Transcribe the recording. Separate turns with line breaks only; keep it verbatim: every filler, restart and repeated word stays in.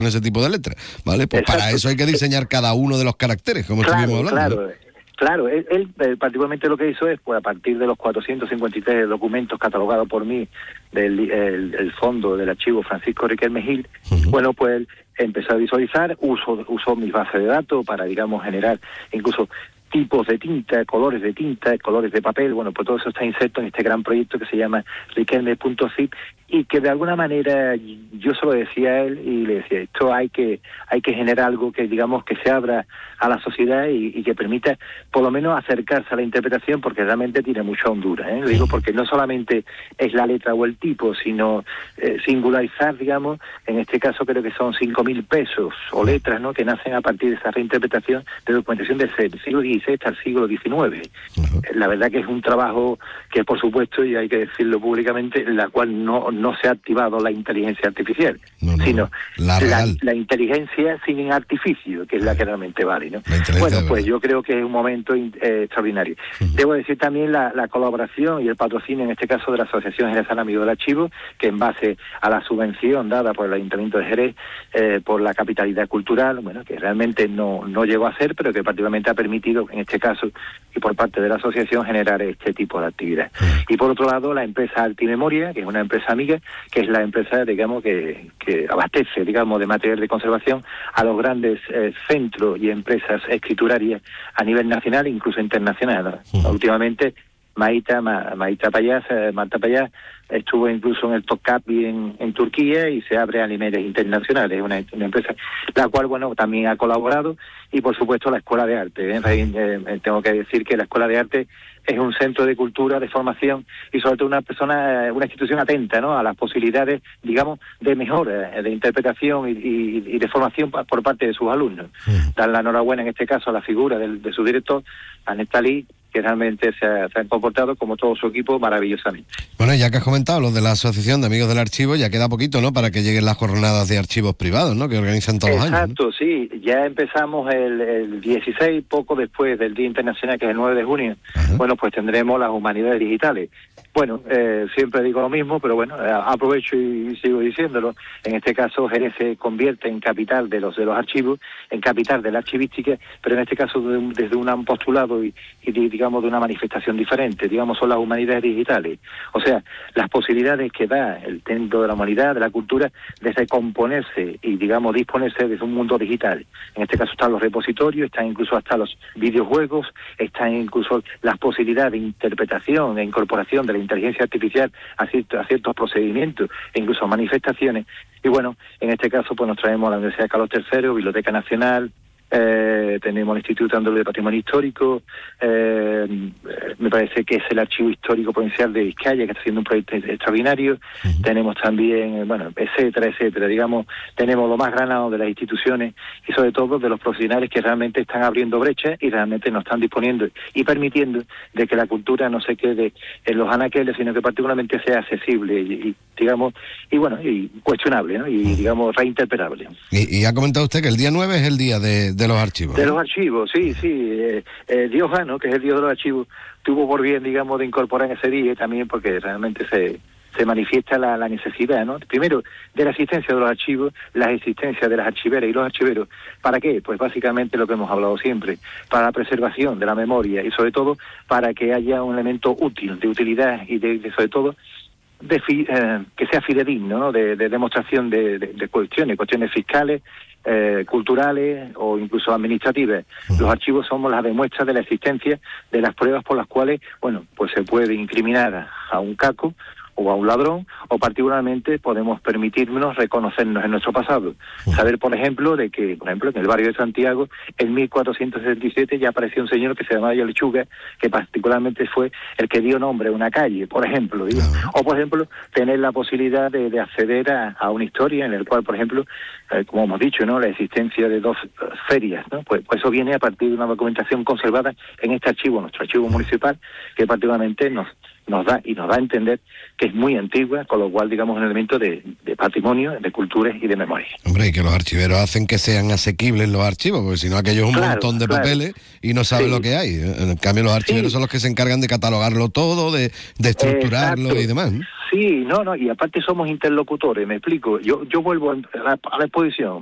ese tipo de letras, ¿vale? Pues
Exacto.
para eso hay que diseñar cada uno de los caracteres, como
Claro,
estuvimos hablando.
claro.
¿no?
Claro, él, él eh, particularmente lo que hizo es, pues a partir de los cuatrocientos cincuenta y tres documentos catalogados por mí del el, el fondo del archivo Francisco Riquelme Gil, uh-huh. bueno, pues él empezó a visualizar, usó, usó mis bases de datos para, digamos, generar incluso tipos de tinta, colores de tinta, colores de papel, bueno, pues todo eso está inserto en este gran proyecto que se llama Riquelme punto zip, y que de alguna manera yo se lo decía a él y le decía, esto hay que hay que generar algo que, digamos, que se abra a la sociedad y, y que permita por lo menos acercarse a la interpretación, porque realmente tiene mucha hondura, ¿eh? Lo digo porque no solamente es la letra o el tipo, sino eh, singularizar, digamos, en este caso creo que son cinco mil pesos o letras, ¿no?, que nacen a partir de esa reinterpretación de documentación del siglo dieciséis hasta el siglo diecinueve. Uh-huh. La verdad que es un trabajo que, por supuesto, y hay que decirlo públicamente, en la cual no no se ha activado la inteligencia artificial,
no, no,
sino
la,
la, la inteligencia sin artificio, que es la que realmente vale, ¿no? Bueno, pues yo creo que es un momento eh, extraordinario. Uh-huh. Debo decir también la, la colaboración y el patrocinio, en este caso, de la Asociación Jerezana Amigos del Archivo, que en base a la subvención dada por el Ayuntamiento de Jerez, eh, por la capitalidad cultural, bueno, que realmente no, no llegó a ser, pero que particularmente ha permitido, en este caso, y por parte de la asociación, generar este tipo de actividad. Uh-huh. Y por otro lado, la empresa Altimemoria, que es una empresa amiga, que es la empresa, digamos, que, que abastece, digamos, de material de conservación a los grandes eh, centros y empresas escriturarias a nivel nacional e incluso internacional. Uh-huh. Últimamente, Maita, Ma, Maita Payás, eh, Marta Payás, estuvo incluso en el Topkapi en, en Turquía y se abre a niveles internacionales. Es una, una empresa la cual, bueno, también ha colaborado, y por supuesto la Escuela de Arte. ¿eh? Eh, tengo que decir que la Escuela de Arte es un centro de cultura, de formación y sobre todo una persona, una institución atenta, ¿no?, a las posibilidades, digamos, de mejora, de interpretación y, y, y de formación por parte de sus alumnos. Sí. Dar la enhorabuena en este caso a la figura del, de su director, a Nestalí, que realmente se, ha, se han comportado como todo su equipo maravillosamente.
Bueno, ya que has comentado lo de la Asociación de Amigos del Archivo, ya queda poquito, ¿no?, para que lleguen las jornadas de archivos privados, ¿no?, que organizan todos
Exacto,
los años.
Exacto, ¿no? Sí, ya empezamos el, el dieciséis, poco después del Día Internacional, que es el nueve de junio. Ajá. Bueno, pues tendremos las humanidades digitales. Bueno, eh, siempre digo lo mismo, pero bueno, eh, aprovecho y, y sigo diciéndolo. En este caso, Jerez se convierte en capital de los de los archivos, en capital de la archivística, pero en este caso de, desde un postulado y, y, digamos, de una manifestación diferente. Digamos, son las humanidades digitales. O sea, las posibilidades que da el centro de la humanidad, de la cultura, desde componerse y, digamos, disponerse desde un mundo digital. En este caso están los repositorios, están incluso hasta los videojuegos, están incluso las posibilidades de interpretación e incorporación de la inteligencia artificial a ciertos, a ciertos procedimientos e incluso manifestaciones. Y bueno, en este caso pues nos traemos a la Universidad de Carlos tercero, Biblioteca Nacional, eh, tenemos el Instituto Andaluz de Patrimonio Histórico, eh, me parece que es el Archivo Histórico Provincial de Vizcaya, que está haciendo un proyecto extraordinario. Uh-huh. Tenemos también, bueno, etcétera, etcétera. Digamos, tenemos lo más granado de las instituciones y sobre todo de los profesionales que realmente están abriendo brechas y realmente nos están disponiendo y permitiendo de que la cultura no se quede en los anaqueles, sino que particularmente sea accesible y, y digamos, y bueno, y cuestionable, ¿no? Y, uh-huh, digamos, reinterpretable.
Y, y ha comentado usted que el día nueve es el día de, de los archivos, ¿no?
De los archivos, sí, sí. Eh, eh, Diógenes, que es el dios de los archivos, tuvo por bien, digamos, de incorporar en ese día también porque realmente se se manifiesta la, la necesidad, ¿no? Primero, de la existencia de los archivos, la existencia de las archiveras y los archiveros. ¿Para qué? Pues básicamente lo que hemos hablado siempre, para la preservación de la memoria y sobre todo para que haya un elemento útil, de utilidad y de, de sobre todo, de fi, eh, que sea fidedigno, ¿no?, de, de demostración de, de, de cuestiones, cuestiones fiscales, eh, culturales o incluso administrativas. Los archivos somos la demuestra de la existencia de las pruebas por las cuales, bueno, pues se puede incriminar a un caco o a un ladrón, o particularmente podemos permitirnos reconocernos en nuestro pasado. Saber, por ejemplo, de que, por ejemplo, en el barrio de Santiago, en mil cuatrocientos setenta y siete ya apareció un señor que se llamaba Lechuga, que particularmente fue el que dio nombre a una calle, por ejemplo, digo. O, por ejemplo, tener la posibilidad de, de acceder a, a una historia en la cual, por ejemplo, eh, como hemos dicho, ¿no?, la existencia de dos uh, ferias, ¿no? Pues, pues eso viene a partir de una documentación conservada en este archivo, nuestro archivo municipal, que particularmente nos nos da y nos da a entender que es muy antigua, con lo cual, digamos, un elemento de, de patrimonio, de cultura y de memoria.
Hombre, y que los archiveros hacen que sean asequibles los archivos, porque si no aquello es un claro, montón de claro. papeles y no sabe sí. lo que hay. En cambio, los archiveros sí. son los que se encargan de catalogarlo todo, de, de estructurarlo Exacto. y demás, ¿no?
Sí, no, no, y aparte somos interlocutores, me explico. Yo yo vuelvo a la, a la exposición.